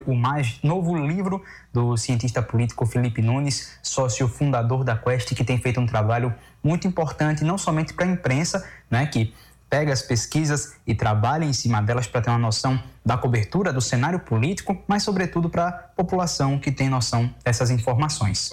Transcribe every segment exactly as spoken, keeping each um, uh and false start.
O mais novo livro do cientista político Felipe Nunes, sócio fundador da Quest, que tem feito um trabalho muito importante, não somente para a imprensa, né, que pega as pesquisas e trabalha em cima delas para ter uma noção da cobertura do cenário político, mas sobretudo para a população que tem noção dessas informações.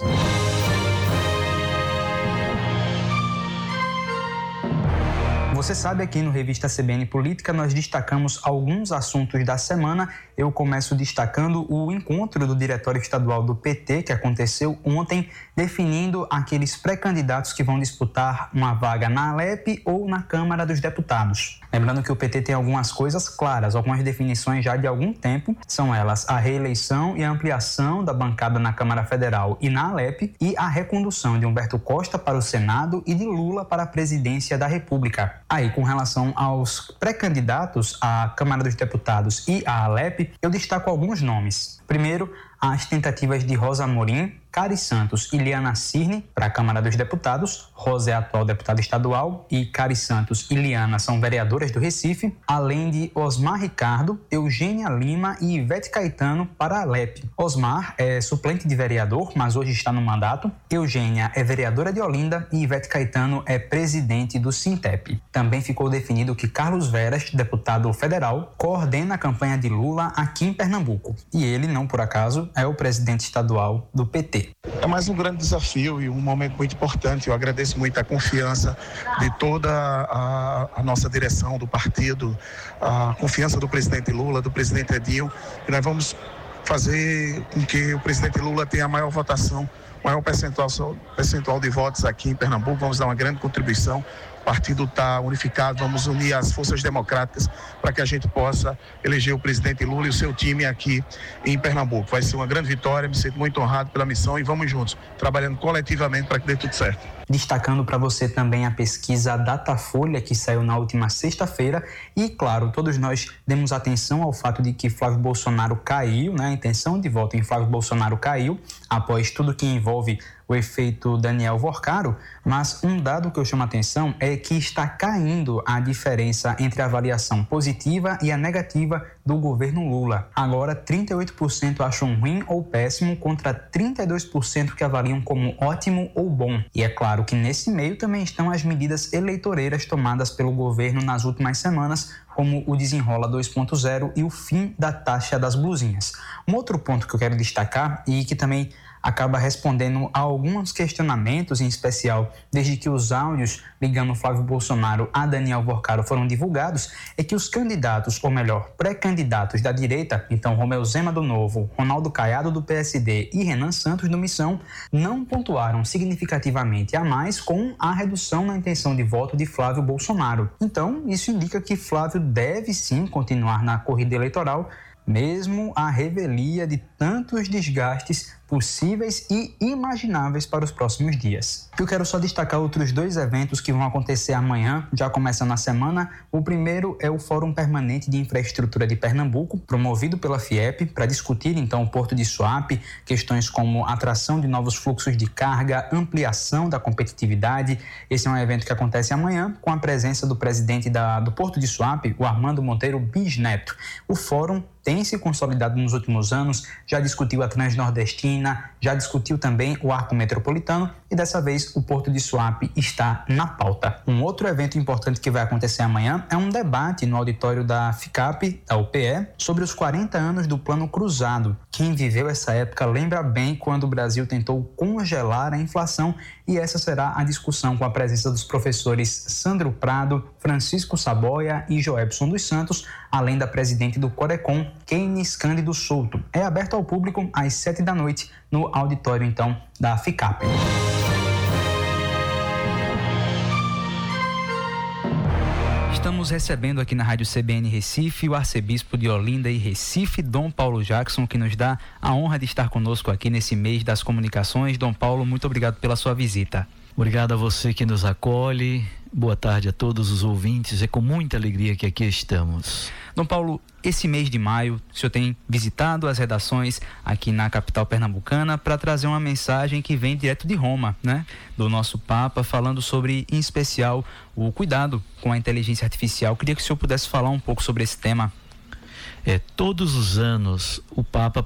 Você sabe, aqui no Revista C B N Política nós destacamos alguns assuntos da semana. Eu começo destacando o encontro do Diretório Estadual do P T, que aconteceu ontem, definindo aqueles pré-candidatos que vão disputar uma vaga na Alep ou na Câmara dos Deputados. Lembrando que o P T tem algumas coisas claras, algumas definições já de algum tempo, são elas a reeleição e a ampliação da bancada na Câmara Federal e na Alep e a recondução de Humberto Costa para o Senado e de Lula para a presidência da República. Aí, com relação aos pré-candidatos à Câmara dos Deputados e à Alep, eu destaco alguns nomes. Primeiro, as tentativas de Rosa Amorim, Cari Santos e Liana Cirne para a Câmara dos Deputados. Rosa é a atual deputada estadual e Cari Santos e Liana são vereadoras do Recife, além de Osmar Ricardo, Eugênia Lima e Ivete Caetano para a Alep. Osmar é suplente de vereador, mas hoje está no mandato. Eugênia é vereadora de Olinda e Ivete Caetano é presidente do Sintep. Também ficou definido que Carlos Veras, deputado federal, coordena a campanha de Lula aqui em Pernambuco. E ele, não por acaso, é o presidente estadual do P T. É mais um grande desafio e um momento muito importante. Eu agradeço muito a confiança de toda a, a nossa direção do partido, a confiança do presidente Lula, do presidente Edinho, e nós vamos fazer com que o presidente Lula tenha a maior votação, maior percentual, percentual de votos aqui em Pernambuco. Vamos dar uma grande contribuição. O partido está unificado, vamos unir as forças democráticas para que a gente possa eleger o presidente Lula e o seu time aqui em Pernambuco. Vai ser uma grande vitória, me sinto muito honrado pela missão e vamos juntos, trabalhando coletivamente para que dê tudo certo. Destacando para você também a pesquisa Datafolha, que saiu na última sexta-feira, e claro, todos nós demos atenção ao fato de que Flávio Bolsonaro caiu, né? A intenção de voto em Flávio Bolsonaro caiu, após tudo que envolve o efeito Daniel Vorcaro, mas um dado que eu chamo a atenção é que está caindo a diferença entre a avaliação positiva e a negativa do governo Lula. Agora, trinta e oito por cento acham ruim ou péssimo contra trinta e dois por cento que avaliam como ótimo ou bom. E é claro que nesse meio também estão as medidas eleitoreiras tomadas pelo governo nas últimas semanas, como o Desenrola dois ponto zero e o fim da taxa das blusinhas. Um outro ponto que eu quero destacar e que também acaba respondendo a alguns questionamentos, em especial desde que os áudios ligando Flávio Bolsonaro a Daniel Vorcaro foram divulgados, é que os candidatos, ou melhor, pré-candidatos da direita, então Romeu Zema do Novo, Ronaldo Caiado do P S D e Renan Santos do Missão, não pontuaram significativamente a mais com a redução na intenção de voto de Flávio Bolsonaro. Então, isso indica que Flávio deve sim continuar na corrida eleitoral, mesmo à revelia de tantos desgastes possíveis e imagináveis para os próximos dias. Eu quero só destacar outros dois eventos que vão acontecer amanhã, já começando a semana. O primeiro é o Fórum Permanente de Infraestrutura de Pernambuco, promovido pela FIEP, para discutir então o Porto de Suape, questões como atração de novos fluxos de carga, ampliação da competitividade. Esse é um evento que acontece amanhã, com a presença do presidente da, do Porto de Suape, o Armando Monteiro Bisneto. O fórum tem se consolidado nos últimos anos, já discutiu a Transnordestina, já discutiu também o Arco Metropolitano e dessa vez o Porto de Suape está na pauta. Um outro evento importante que vai acontecer amanhã é um debate no auditório da FICAP, da U P E, sobre os quarenta anos do Plano Cruzado. Quem viveu essa época lembra bem quando o Brasil tentou congelar a inflação, e essa será a discussão com a presença dos professores Sandro Prado, Francisco Saboia e Joelson dos Santos, além da presidente do Corecon, Keynes Cândido Souto. É aberto ao público às sete da noite no auditório, então, da FICAP. Estamos recebendo aqui na Rádio C B N Recife o arcebispo de Olinda e Recife, Dom Paulo Jackson, que nos dá a honra de estar conosco aqui nesse mês das comunicações. Dom Paulo, muito obrigado pela sua visita. Obrigado a você que nos acolhe. Boa tarde a todos os ouvintes. É com muita alegria que aqui estamos. Dom Paulo, esse mês de maio, o senhor tem visitado as redações aqui na capital pernambucana para trazer uma mensagem que vem direto de Roma, né? Do nosso Papa, falando sobre, em especial, o cuidado com a inteligência artificial. Queria que o senhor pudesse falar um pouco sobre esse tema. É, todos os anos o Papa